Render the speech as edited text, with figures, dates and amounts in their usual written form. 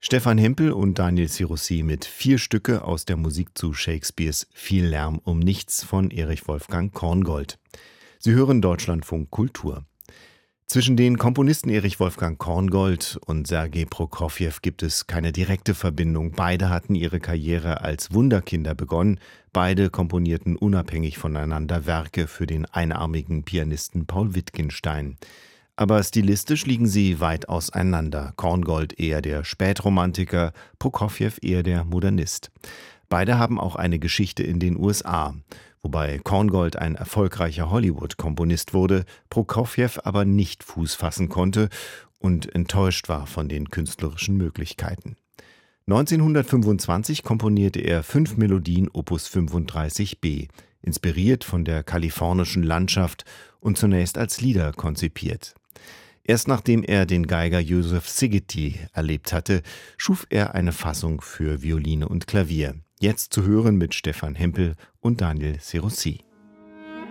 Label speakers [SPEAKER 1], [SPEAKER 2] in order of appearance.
[SPEAKER 1] Stefan Hempel und Daniel Sirussi mit 4 Stücke aus der Musik zu Shakespeares Viel Lärm um nichts von Erich Wolfgang Korngold. Sie hören Deutschlandfunk Kultur. Zwischen den Komponisten Erich Wolfgang Korngold und Sergei Prokofjew gibt es keine direkte Verbindung. Beide hatten ihre Karriere als Wunderkinder begonnen. Beide komponierten unabhängig voneinander Werke für den einarmigen Pianisten Paul Wittgenstein. Aber stilistisch liegen sie weit auseinander. Korngold eher der Spätromantiker, Prokofjew eher der Modernist. Beide haben auch eine Geschichte in den USA. Wobei Korngold ein erfolgreicher Hollywood-Komponist wurde, Prokofjew aber nicht Fuß fassen konnte und enttäuscht war von den künstlerischen Möglichkeiten. 1925 komponierte er 5 Melodien Opus 35b, inspiriert von der kalifornischen Landschaft und zunächst als Lieder konzipiert. Erst nachdem er den Geiger Joseph Szigeti erlebt hatte, schuf er eine Fassung für Violine und Klavier. Jetzt zu hören mit Stefan Hempel und Daniel Sirussi.